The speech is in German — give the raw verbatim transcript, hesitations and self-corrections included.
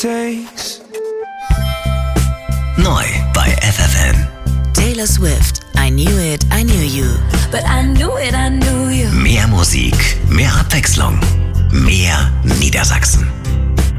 takes. Neu bei F F M. Taylor Swift, I Knew It, I Knew You. But I knew it, I knew you. Mehr Musik, mehr Abwechslung, mehr Niedersachsen.